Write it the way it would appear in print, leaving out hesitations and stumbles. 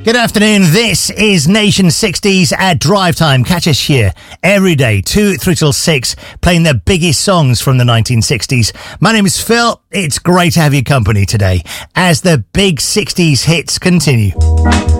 Good afternoon, this is Nation 60s at Drive Time. Catch us here every day, 2 through till 6, playing the biggest songs from the 1960s. My name is Phil, it's great to have your company today as the big 60s hits continue.